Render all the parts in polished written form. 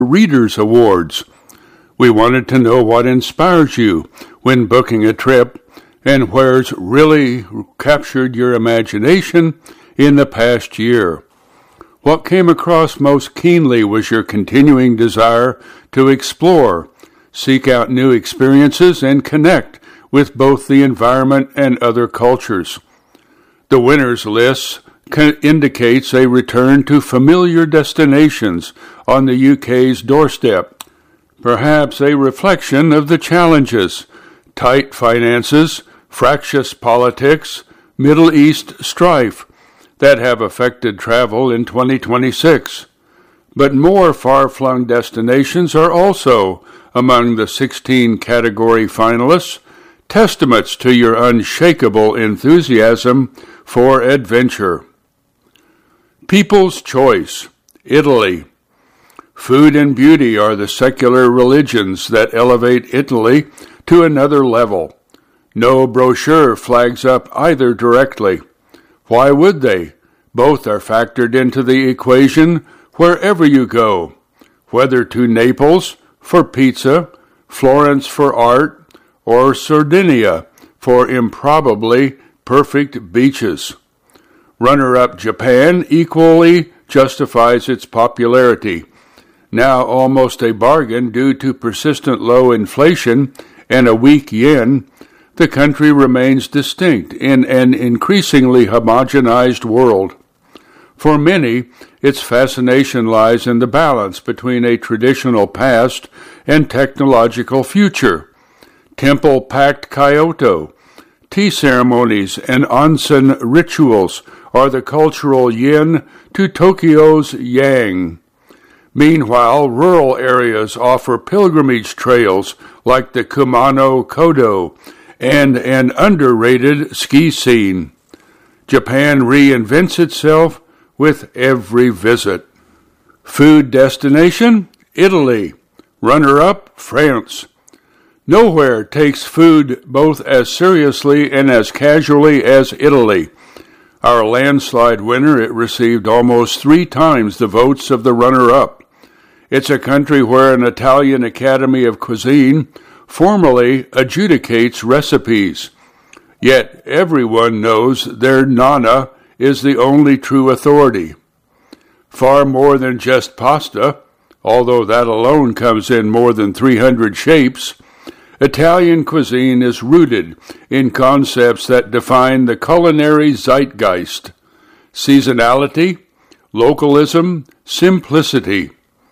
Readers Awards. We wanted to know what inspires you when booking a trip and where's really captured your imagination in the past year. What came across most keenly was your continuing desire to explore, seek out new experiences, and connect with both the environment and other cultures. The winners list indicates a return to familiar destinations on the UK's doorstep, perhaps a reflection of the challenges, tight finances, fractious politics, Middle East strife that have affected travel in 2026. But more far-flung destinations are also among the 16 category finalists, testaments to your unshakable enthusiasm for adventure. People's Choice, Italy. Food and beauty are the secular religions that elevate Italy to another level. No brochure flags up either directly. Why would they? Both are factored into the equation wherever you go, whether to Naples for pizza, Florence for art, or Sardinia for improbably perfect beaches. Runner-up Japan equally justifies its popularity. Now almost a bargain due to persistent low inflation and a weak yen, the country remains distinct in an increasingly homogenized world. For many, its fascination lies in the balance between a traditional past and technological future. Temple-packed Kyoto, tea ceremonies, and onsen rituals are the cultural yin to Tokyo's yang. Meanwhile, rural areas offer pilgrimage trails like the Kumano Kodo and an underrated ski scene. Japan reinvents itself with every visit. Food destination, Italy. Runner-up, France. Nowhere takes food both as seriously and as casually as Italy. Our landslide winner, it received almost 3 times the votes of the runner-up. It's a country where an Italian Academy of Cuisine formally adjudicates recipes. Yet everyone knows their nonna is the only true authority. Far more than just pasta, although that alone comes in more than 300 shapes, Italian cuisine is rooted in concepts that define the culinary zeitgeist: seasonality, localism, simplicity.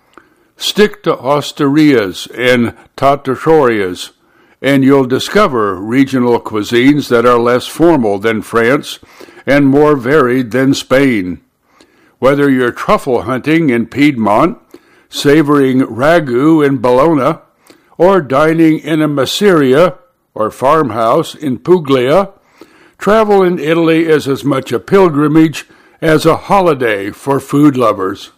Stick to osterias and trattorias, and you'll discover regional cuisines that are less formal than France and more varied than Spain. Whether you're truffle hunting in Piedmont, savoring ragu in Bologna, or dining in a masseria or farmhouse in Puglia, travel in Italy is as much a pilgrimage as a holiday for food lovers.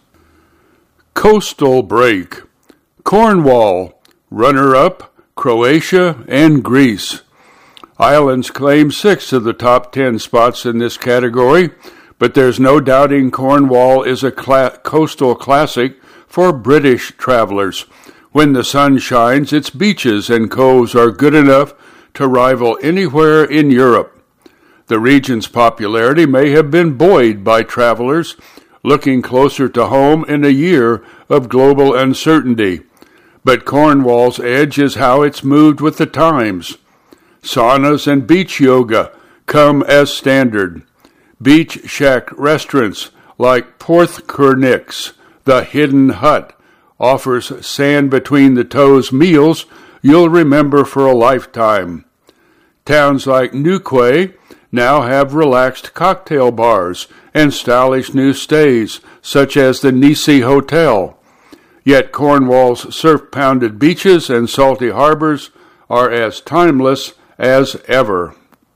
Coastal break. Cornwall, runner-up, Croatia and Greece. Islands claim 6 of the top 10 spots in this category, but there's no doubting Cornwall is a coastal classic for British travelers. When the sun shines, its beaches and coves are good enough to rival anywhere in Europe. The region's popularity may have been buoyed by travelers looking closer to home in a year of global uncertainty. But Cornwall's edge is how it's moved with the times. Saunas and beach yoga come as standard. Beach shack restaurants like Porthcurnick's, the Hidden Hut, offers sand-between-the-toes meals you'll remember for a lifetime. Towns like Newquay now have relaxed cocktail bars and stylish new stays, such as the Nisi Hotel. Yet Cornwall's surf-pounded beaches and salty harbors are as timeless as ever.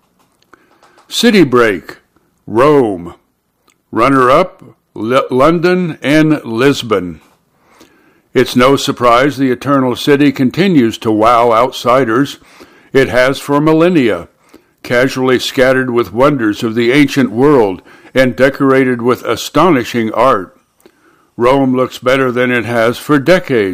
City break, Rome. Runner-up, London and Lisbon. It's no surprise the Eternal City continues to wow outsiders. It has for millennia, casually scattered with wonders of the ancient world and decorated with astonishing art. Rome looks better than it has for decades.